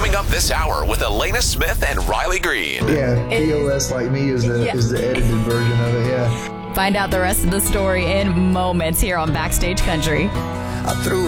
Coming up this hour with Elena Smith and Riley Green. Yeah, POS like me is the edited version of it, yeah. Find out the rest of the story in moments here on Backstage Country. I threw